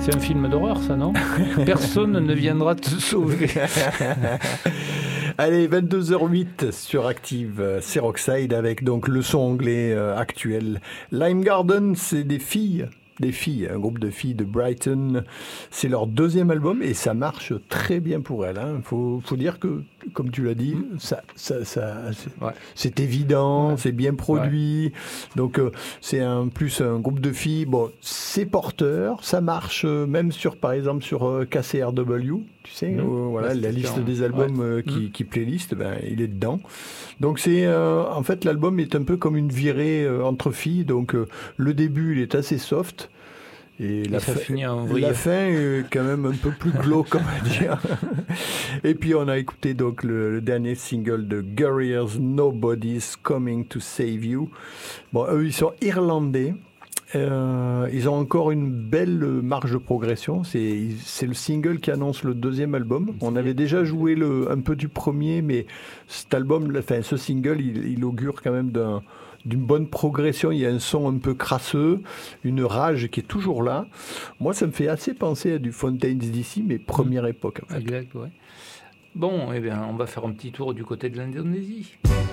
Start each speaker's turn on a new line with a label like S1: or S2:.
S1: C'est un film d'horreur, ça, non? Personne ne viendra te sauver.
S2: Allez, 22h08 sur Active, c'est Rockside avec donc le son anglais actuel. Lime Garden, c'est des filles, un groupe de filles de Brighton. C'est leur deuxième album et ça marche très bien pour elles. Faut dire que, comme tu l'as dit, c'est évident, c'est bien produit. Ouais. Donc c'est plus un groupe de filles. Bon, c'est porteur, ça marche même par exemple sur KCRW. Tu sais, voilà, la liste des albums qui playlist, il est dedans. Donc en fait, l'album est un peu comme une virée entre filles. Donc le début, il est assez soft. Et la fin est quand même un peu plus glauque, on va dire. Et puis on a écouté donc le dernier single de Guerriers, Nobody's Coming to Save You. Bon, eux, ils sont irlandais. Ils ont encore une belle marge de progression. C'est le single qui annonce le deuxième album. On avait déjà joué un peu du premier, mais ce single, il augure quand même d'une bonne progression. Il y a un son un peu crasseux, une rage qui est toujours là. Moi, ça me fait assez penser à du Fontaines DC, mais première époque. En fait.
S1: Exact, ouais. Bon, eh bien, on va faire un petit tour du côté de l'Indonésie.